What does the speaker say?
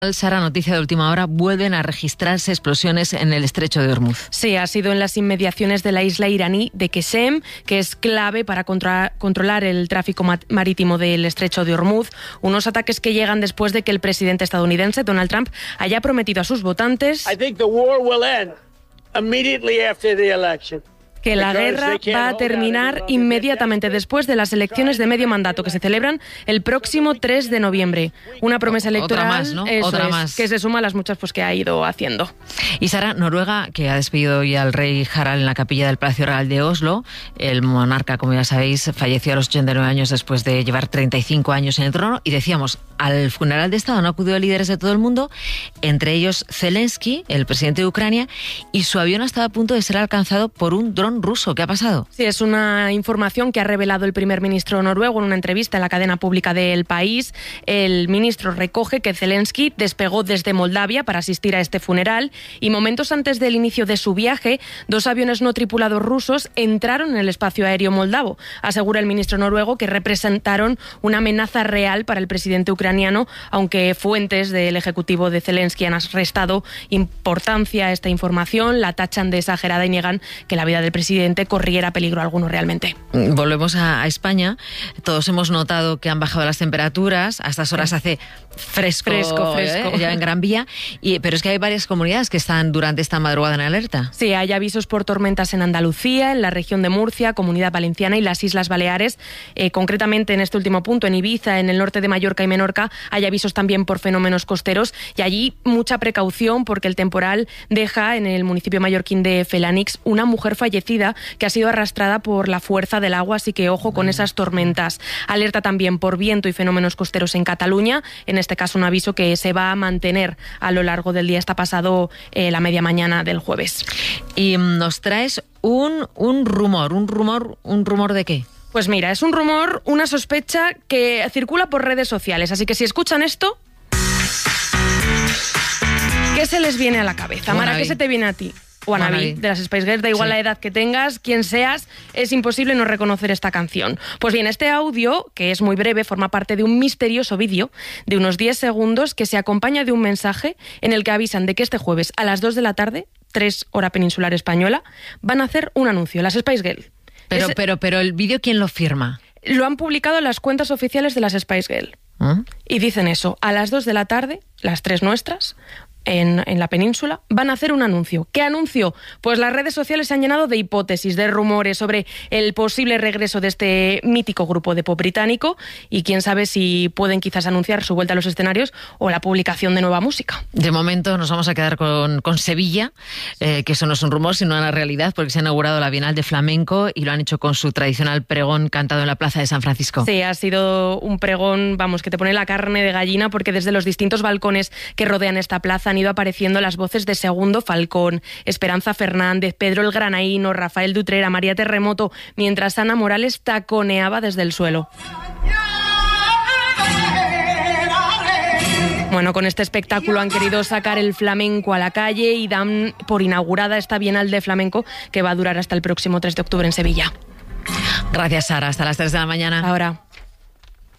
Sara, noticia de última hora, vuelven a registrarse explosiones en el estrecho de Hormuz. Sí, ha sido en las inmediaciones de la isla iraní de Qesem, que es clave para controlar el tráfico marítimo del estrecho de Hormuz. Unos ataques que llegan después de que el presidente estadounidense, Donald Trump, haya prometido a sus votantes que la guerra va a terminar inmediatamente después de las elecciones de medio mandato que se celebran el próximo 3 de noviembre. Una promesa electoral, otra más, ¿no? Otra más. Que se suma a las muchas que ha ido haciendo. Y Sara, Noruega, que ha despedido hoy al rey Harald en la capilla del Palacio Real de Oslo. El monarca, como ya sabéis, falleció a los 89 años después de llevar 35 años en el trono. Y decíamos, al funeral de Estado han acudido líderes de todo el mundo, entre ellos Zelensky, el presidente de Ucrania, y su avión estaba a punto de ser alcanzado por un dron ruso. ¿Qué ha pasado? Sí, es una información que ha revelado el primer ministro noruego en una entrevista en la cadena pública del país. El ministro recoge que Zelensky despegó desde Moldavia para asistir a este funeral y momentos antes del inicio de su viaje, 2 aviones no tripulados rusos entraron en el espacio aéreo moldavo. Asegura el ministro noruego que representaron una amenaza real para el presidente ucraniano, aunque fuentes del ejecutivo de Zelensky han restado importancia a esta información, la tachan de exagerada y niegan que la vida del presidente corriera peligro alguno realmente. Volvemos a España. Todos hemos notado que han bajado las temperaturas. A estas horas hace fresco. Ya en Gran Vía. Pero es que hay varias comunidades que están durante esta madrugada en alerta. Sí, hay avisos por tormentas en Andalucía, en la región de Murcia, Comunidad Valenciana y las Islas Baleares. Concretamente en este último punto, en Ibiza, en el norte de Mallorca y Menorca, hay avisos también por fenómenos costeros. Y allí mucha precaución porque el temporal deja en el municipio mallorquín de Felanix una mujer fallecida que ha sido arrastrada por la fuerza del agua, así que ojo con esas tormentas. Alerta también por viento y fenómenos costeros en Cataluña, en este caso un aviso que se va a mantener a lo largo del día. Está pasado la media mañana del jueves. Y nos traes un rumor ¿de qué? Pues mira, es un rumor, una sospecha que circula por redes sociales, así que si escuchan esto, ¿qué se les viene a la cabeza? Mara, ¿qué se te viene a ti? Wannabe, de las Spice Girls, da igual la edad que tengas, quien seas, es imposible no reconocer esta canción. Pues bien, este audio, que es muy breve, forma parte de un misterioso vídeo de unos 10 segundos que se acompaña de un mensaje en el que avisan de que este jueves a las 2 de la tarde, 3 hora peninsular española, van a hacer un anuncio, las Spice Girls. Pero el vídeo, ¿quién lo firma? Lo han publicado las cuentas oficiales de las Spice Girls. Y dicen eso, a las 2 de la tarde, las 3 nuestras, en la península, van a hacer un anuncio. ¿Qué anuncio? Pues las redes sociales se han llenado de hipótesis, de rumores sobre el posible regreso de este mítico grupo de pop británico y quién sabe si pueden quizás anunciar su vuelta a los escenarios o la publicación de nueva música. De momento nos vamos a quedar con Sevilla, que eso no es un rumor sino una realidad, porque se ha inaugurado la Bienal de Flamenco y lo han hecho con su tradicional pregón cantado en la Plaza de San Francisco. Sí, ha sido un pregón, que te pone la carne de gallina, porque desde los distintos balcones que rodean esta plaza han ido apareciendo las voces de Segundo Falcón, Esperanza Fernández, Pedro el Granaíno, Rafael Dutrera, María Terremoto, mientras Ana Morales taconeaba desde el suelo. Bueno, con este espectáculo han querido sacar el flamenco a la calle y dan por inaugurada esta Bienal de Flamenco que va a durar hasta el próximo 3 de octubre en Sevilla. Gracias, Sara. Hasta las 3 de la mañana. Ahora.